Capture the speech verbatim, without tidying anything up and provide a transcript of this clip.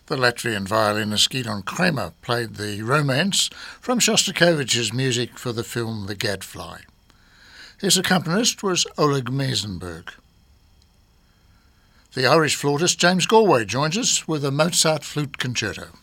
The Latvian violinist Gidon Kramer played the Romance from Shostakovich's music for the film The Gadfly. His accompanist was Oleg Meisenberg. The Irish flautist James Galway joins us with a Mozart flute concerto.